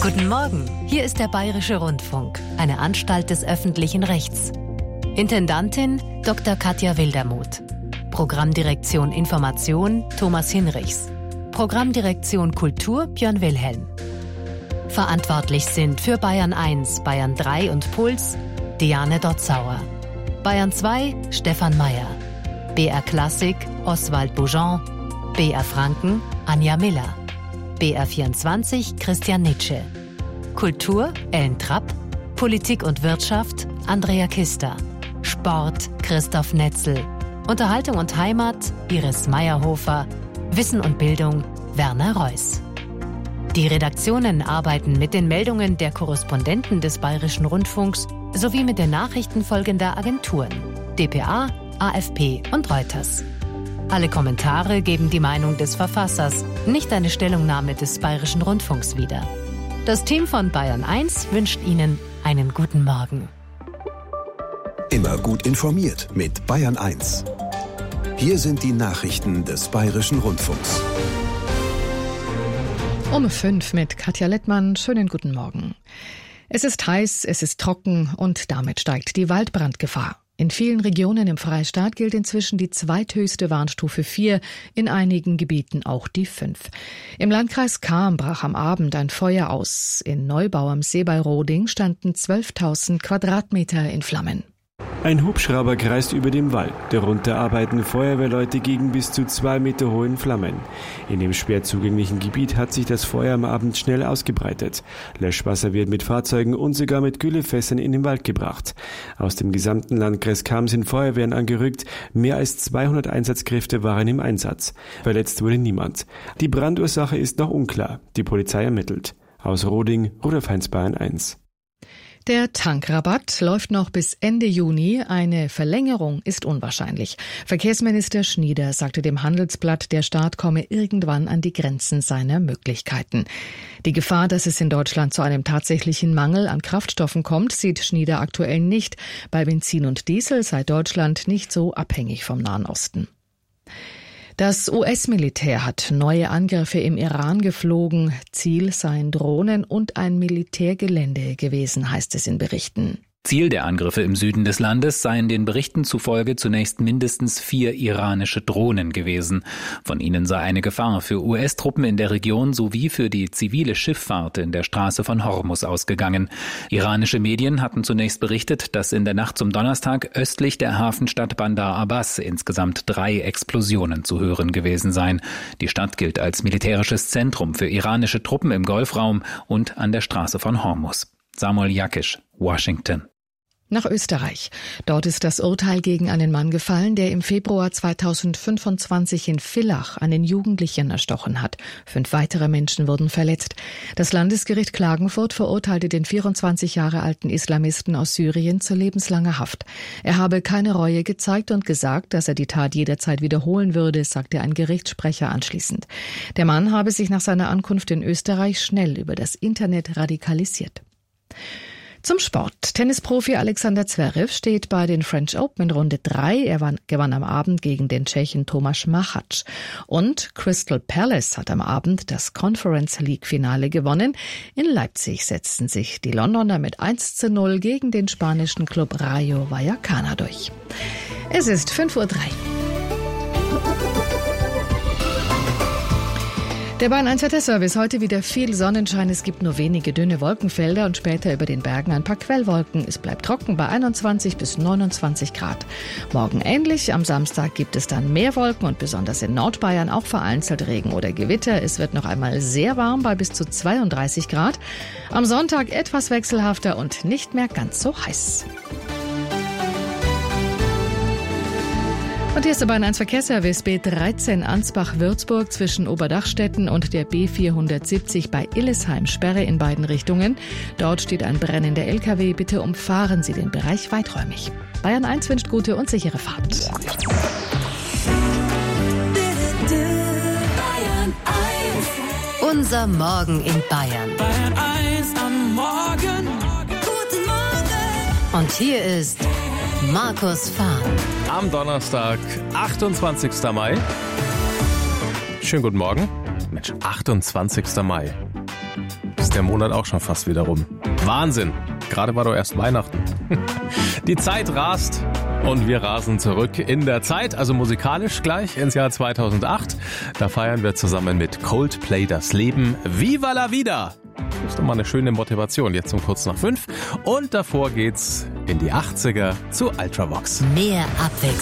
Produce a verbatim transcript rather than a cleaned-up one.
Guten Morgen, hier ist der Bayerische Rundfunk, eine Anstalt des öffentlichen Rechts. Intendantin Doktor Katja Wildermuth. Programmdirektion Information Thomas Hinrichs. Programmdirektion Kultur Björn Wilhelm. Verantwortlich sind für Bayern eins, Bayern drei und Puls Diane Dotzauer. Bayern zwei Stefan Mayer. B R Klassik Oswald Boujon. B R Franken Anja Miller. B R vierundzwanzig Christian Nitsche. Kultur Ellen Trapp. Politik und Wirtschaft Andrea Kister. Sport Christoph Netzel. Unterhaltung und Heimat Iris Meyerhofer. Wissen und Bildung Werner Reuss. Die Redaktionen arbeiten mit den Meldungen der Korrespondenten des Bayerischen Rundfunks sowie mit den Nachrichten folgender Agenturen: D P A, A F P und Reuters. Alle Kommentare geben die Meinung des Verfassers, nicht eine Stellungnahme des Bayerischen Rundfunks wieder. Das Team von Bayern eins wünscht Ihnen einen guten Morgen. Immer gut informiert mit Bayern eins. Hier sind die Nachrichten des Bayerischen Rundfunks. Um fünf mit Katja Lettmann. Schönen guten Morgen. Es ist heiß, es ist trocken und damit steigt die Waldbrandgefahr. In vielen Regionen im Freistaat gilt inzwischen die zweithöchste Warnstufe vier, in einigen Gebieten auch die fünf. Im Landkreis Cham brach am Abend ein Feuer aus. In Neubau am See bei Roding standen zwölftausend Quadratmeter in Flammen. Ein Hubschrauber kreist über dem Wald. Darunter arbeiten Feuerwehrleute gegen bis zu zwei Meter hohen Flammen. In dem schwer zugänglichen Gebiet hat sich das Feuer am Abend schnell ausgebreitet. Löschwasser wird mit Fahrzeugen und sogar mit Güllefässern in den Wald gebracht. Aus dem gesamten Landkreis Cham sind Feuerwehren angerückt. Mehr als zweihundert Einsatzkräfte waren im Einsatz. Verletzt wurde niemand. Die Brandursache ist noch unklar. Die Polizei ermittelt. Aus Roding, Rudolf Heinz, Bayern eins. Der Tankrabatt läuft noch bis Ende Juni. Eine Verlängerung ist unwahrscheinlich. Verkehrsminister Schnieder sagte dem Handelsblatt, der Staat komme irgendwann an die Grenzen seiner Möglichkeiten. Die Gefahr, dass es in Deutschland zu einem tatsächlichen Mangel an Kraftstoffen kommt, sieht Schnieder aktuell nicht. Bei Benzin und Diesel sei Deutschland nicht so abhängig vom Nahen Osten. Das U S-Militär hat neue Angriffe im Iran geflogen. Ziel seien Drohnen und ein Militärgelände gewesen, heißt es in Berichten. Ziel der Angriffe im Süden des Landes seien den Berichten zufolge zunächst mindestens vier iranische Drohnen gewesen. Von ihnen sei eine Gefahr für U S-Truppen in der Region sowie für die zivile Schifffahrt in der Straße von Hormuz ausgegangen. Iranische Medien hatten zunächst berichtet, dass in der Nacht zum Donnerstag östlich der Hafenstadt Bandar Abbas insgesamt drei Explosionen zu hören gewesen seien. Die Stadt gilt als militärisches Zentrum für iranische Truppen im Golfraum und an der Straße von Hormuz. Samuel Jakisch, Washington. Nach Österreich. Dort ist das Urteil gegen einen Mann gefallen, der im Februar zweitausendfünfundzwanzig in Villach einen Jugendlichen erstochen hat. Fünf weitere Menschen wurden verletzt. Das Landesgericht Klagenfurt verurteilte den vierundzwanzig Jahre alten Islamisten aus Syrien zu lebenslanger Haft. Er habe keine Reue gezeigt und gesagt, dass er die Tat jederzeit wiederholen würde, sagte ein Gerichtssprecher anschließend. Der Mann habe sich nach seiner Ankunft in Österreich schnell über das Internet radikalisiert. Zum Sport. Tennisprofi Alexander Zverev steht bei den French Open in Runde drei. Er gewann am Abend gegen den Tschechen Tomáš Machac. Und Crystal Palace hat am Abend das Conference League Finale gewonnen. In Leipzig setzten sich die Londoner mit eins zu null gegen den spanischen Club Rayo Vallecano durch. Es ist fünf Uhr drei. Der Bayern eins Wetterservice, heute wieder viel Sonnenschein, es gibt nur wenige dünne Wolkenfelder und später über den Bergen ein paar Quellwolken. Es bleibt trocken bei einundzwanzig bis neunundzwanzig Grad. Morgen ähnlich, am Samstag gibt es dann mehr Wolken und besonders in Nordbayern auch vereinzelt Regen oder Gewitter. Es wird noch einmal sehr warm bei bis zu zweiunddreißig Grad. Am Sonntag etwas wechselhafter und nicht mehr ganz so heiß. Und hier ist der Bayern eins Verkehrsservice B dreizehn Ansbach-Würzburg zwischen Oberdachstetten und der B vierhundertsiebzig bei Illesheim Sperre in beiden Richtungen. Dort steht ein brennender L K W. Bitte umfahren Sie den Bereich weiträumig. Bayern eins wünscht gute und sichere Fahrt. Unser Morgen in Bayern. Bayern eins am Morgen. Guten Morgen. Und hier ist Markus Fahn. Am Donnerstag, achtundzwanzigster Mai. Schönen guten Morgen. Mensch, achtundzwanzigster Mai. Ist ist der Monat auch schon fast wieder rum. Wahnsinn. Gerade war doch erst Weihnachten. Die Zeit rast und wir rasen zurück in der Zeit, also musikalisch gleich ins Jahr zweitausendacht. Da feiern wir zusammen mit Coldplay das Leben. Viva la vida! Das ist doch mal eine schöne Motivation, jetzt um kurz nach fünf. Und davor geht's in die achtziger zu Ultravox. Mehr Abwechslung.